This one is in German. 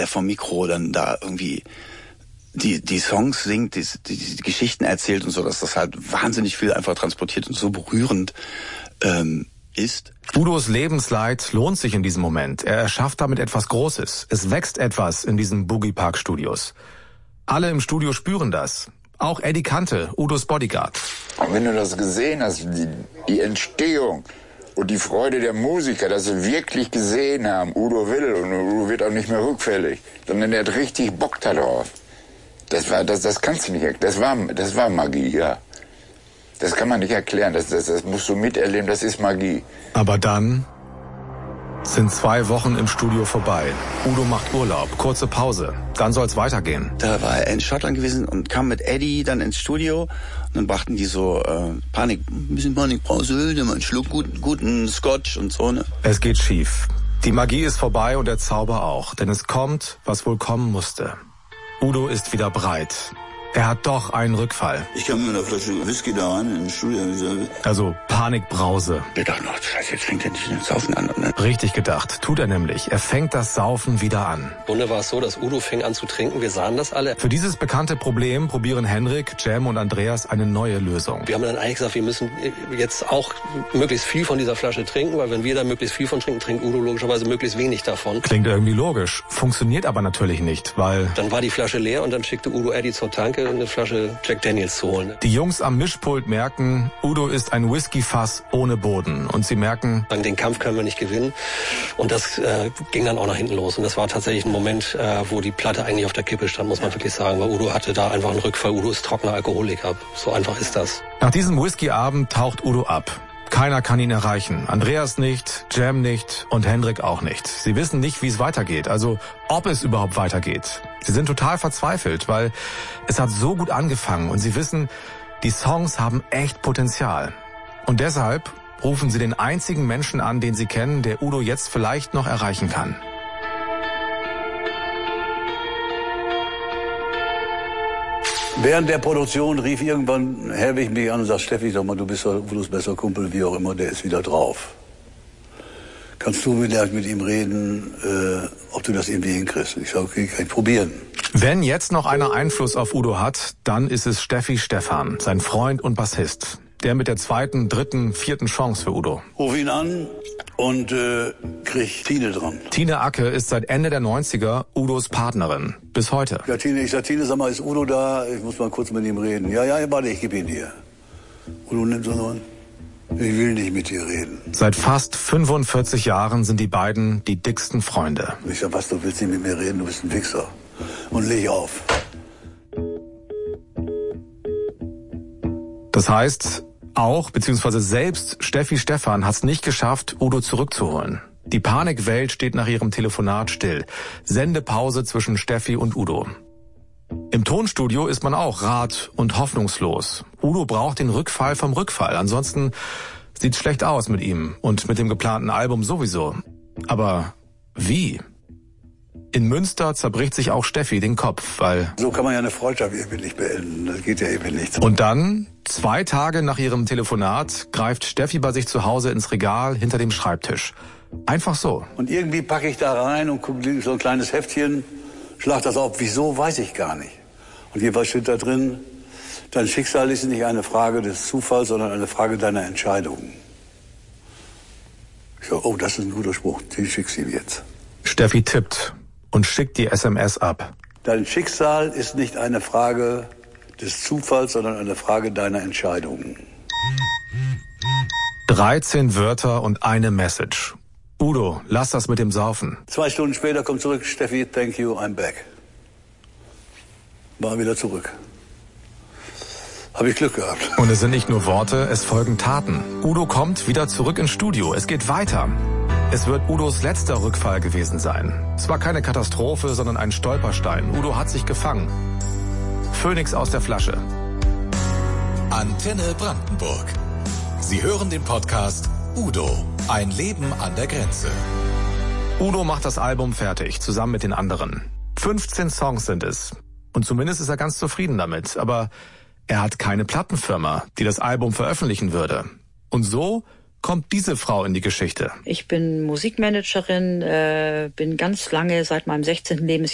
der vom Mikro dann da irgendwie die Songs singt, die Geschichten erzählt und so, dass das halt wahnsinnig viel einfach transportiert und so berührend ist. Udos Lebensleid lohnt sich in diesem Moment. Er erschafft damit etwas Großes. Es wächst etwas in diesen Boogie Park Studios. Alle im Studio spüren das. Auch Eddie Kante, Udos Bodyguard. Und wenn du das gesehen hast, die Entstehung und die Freude der Musiker, dass sie wirklich gesehen haben, Udo will und Udo wird auch nicht mehr rückfällig, sondern er hat richtig Bock darauf. Das kannst du nicht erklären. Das war Magie, ja. Das kann man nicht erklären, das musst du miterleben, das ist Magie. Aber dann sind 2 Wochen im Studio vorbei. Udo macht Urlaub, kurze Pause. Dann soll's weitergehen. Da war er in Schottland gewesen und kam mit Eddie dann ins Studio. Und dann brachten die so ein bisschen Panikpause, nimm mal einen Schluck guten Scotch und so, ne? Es geht schief. Die Magie ist vorbei und der Zauber auch. Denn es kommt, was wohl kommen musste. Udo ist wieder breit. Er hat doch einen Rückfall. Ich kam mit einer Flasche Whisky da rein in den Studio. Also Panikbrause. Ich dachte noch, scheiße, jetzt fängt er nicht das Saufen an. Ne? Richtig gedacht, tut er nämlich. Er fängt das Saufen wieder an. Im Grunde war es so, dass Udo fing an zu trinken. Wir sahen das alle. Für dieses bekannte Problem probieren Henrik, Cem und Andreas eine neue Lösung. Wir haben dann eigentlich gesagt, wir müssen jetzt auch möglichst viel von dieser Flasche trinken, weil wenn wir da möglichst viel von trinken, trinkt Udo logischerweise möglichst wenig davon. Klingt irgendwie logisch, funktioniert aber natürlich nicht, weil... Dann war die Flasche leer und dann schickte Udo Eddie zur Tanke eine Flasche Jack Daniels zu holen. Die Jungs am Mischpult merken, Udo ist ein Whiskyfass ohne Boden. Und sie merken... Den Kampf können wir nicht gewinnen. Und das ging dann auch nach hinten los. Und das war tatsächlich ein Moment, wo die Platte eigentlich auf der Kippe stand, muss man wirklich sagen. Weil Udo hatte da einfach einen Rückfall. Udo ist trockener Alkoholiker. So einfach ist das. Nach diesem Whiskyabend taucht Udo ab. Keiner kann ihn erreichen. Andreas nicht, Cem nicht und Henrik auch nicht. Sie wissen nicht, wie es weitergeht. Also, ob es überhaupt weitergeht. Sie sind total verzweifelt, weil es hat so gut angefangen und sie wissen, die Songs haben echt Potenzial. Und deshalb rufen sie den einzigen Menschen an, den sie kennen, der Udo jetzt vielleicht noch erreichen kann. Während der Produktion rief irgendwann Helwig mich an und sagt, Steffi, sag mal, du bist Udos bester Kumpel, wie auch immer, der ist wieder drauf. Kannst du vielleicht mit ihm reden, ob du das irgendwie hinkriegst? Ich sage, okay, kann ich probieren. Wenn jetzt noch einer Einfluss auf Udo hat, dann ist es Steffi Stephan, sein Freund und Bassist. Der mit der 2., 3., 4. Chance für Udo. Ruf ihn an und krieg Tine dran. Tine Acke ist seit Ende der 90er Udos Partnerin. Bis heute. Ja, Tine, ich sag, Tine, sag mal, ist Udo da? Ich muss mal kurz mit ihm reden. Ja, warte, ich gebe ihn dir. Udo nimmt so an. Ich will nicht mit dir reden. Seit fast 45 Jahren sind die beiden die dicksten Freunde. Ich sag, was, du willst nicht mit mir reden? Du bist ein Wichser. Und leg auf. Das heißt, auch, beziehungsweise selbst Steffi Stephan hat es nicht geschafft, Udo zurückzuholen. Die Panikwelt steht nach ihrem Telefonat still. Sendepause zwischen Steffi und Udo. Im Tonstudio ist man auch rat- und hoffnungslos. Udo braucht den Rückfall vom Rückfall. Ansonsten sieht's schlecht aus mit ihm und mit dem geplanten Album sowieso. Aber wie? In Münster zerbricht sich auch Steffi den Kopf, weil... So kann man ja eine Freundschaft irgendwie nicht beenden. Das geht ja eben nicht. Und dann, 2 Tage nach ihrem Telefonat, greift Steffi bei sich zu Hause ins Regal hinter dem Schreibtisch. Einfach so. Und irgendwie packe ich da rein und gucke so ein kleines Heftchen, schlag das auf. Wieso, weiß ich gar nicht. Und jeweils steht da drin, dein Schicksal ist nicht eine Frage des Zufalls, sondern eine Frage deiner Entscheidung. Ich sage, oh, das ist ein guter Spruch, den schickst du ihm jetzt. Steffi tippt und schickt die SMS ab. Dein Schicksal ist nicht eine Frage des Zufalls, sondern eine Frage deiner Entscheidung. 13 Wörter und eine Message. Udo, lass das mit dem Saufen. 2 Stunden später kommt zurück, Steffi, thank you, I'm back. War wieder zurück. Habe ich Glück gehabt. Und es sind nicht nur Worte, es folgen Taten. Udo kommt wieder zurück ins Studio. Es geht weiter. Es wird Udos letzter Rückfall gewesen sein. Es war keine Katastrophe, sondern ein Stolperstein. Udo hat sich gefangen. Phönix aus der Flasche. Antenne Brandenburg. Sie hören den Podcast Udo, ein Leben an der Grenze. Udo macht das Album fertig, zusammen mit den anderen. 15 Songs sind es. Und zumindest ist er ganz zufrieden damit. Aber er hat keine Plattenfirma, die das Album veröffentlichen würde. Und so kommt diese Frau in die Geschichte. Ich bin Musikmanagerin, bin ganz lange, seit meinem 16. Lebensjahr